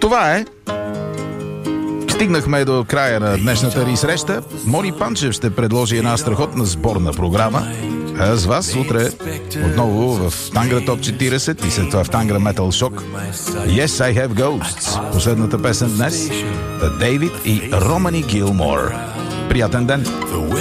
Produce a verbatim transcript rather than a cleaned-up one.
Това е. Стигнахме до края на днешната ни среща. Мони Панчев ще предложи една страхотна сборна програма. А с вас утре отново в Тангра Топ четиридесет и след това в Тангра Метал Шок. Yes, I Have Ghosts. Последната песен днес. Дейвид и Романи Гилмор. Приятен ден!